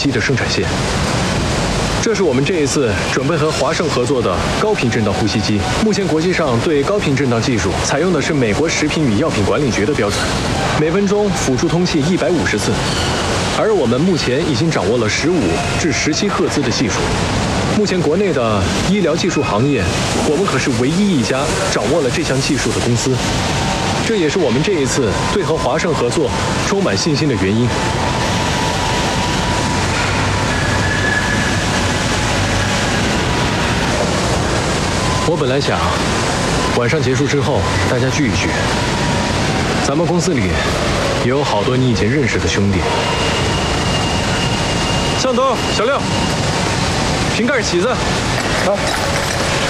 机的生产线。这是我们这一次准备和华盛合作的高频振荡呼吸机。目前国际上对高频振荡技术采用的是美国食品与药品管理局的标准，每分钟辅助通气150次，而我们目前已经掌握了15至17赫兹的技术。目前国内的医疗技术行业，我们可是唯一一家掌握了这项技术的公司。这也是我们这一次对和华盛合作充满信心的原因。我本来想，晚上结束之后大家聚一聚。咱们公司里也有好多你以前认识的兄弟。向东、小廖，瓶盖起子。好。